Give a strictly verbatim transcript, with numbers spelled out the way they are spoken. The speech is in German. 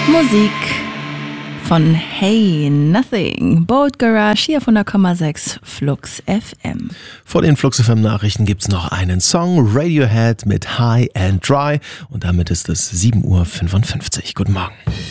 Musik von Hey Nothing, Boat Garage hier von der Komma sechs Flux F M. Vor den Flux F M Nachrichten gibt's noch einen Song, Radiohead mit High and Dry, und damit ist es sieben Uhr fünfundfünfzig. Guten Morgen.